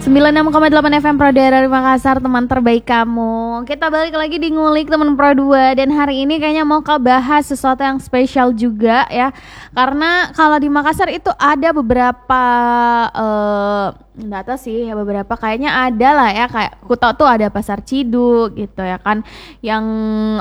96,8 FM Pro dari Makassar, teman terbaik kamu. Kita balik lagi di Ngulik teman Pro 2. Dan hari ini kayaknya mau bahas sesuatu yang spesial juga ya. Karena kalau di Makassar itu ada beberapa nggak tahu sih ya, beberapa kayaknya ada lah ya. Kayak aku tahu tuh ada Pasar Ciduk gitu ya kan, yang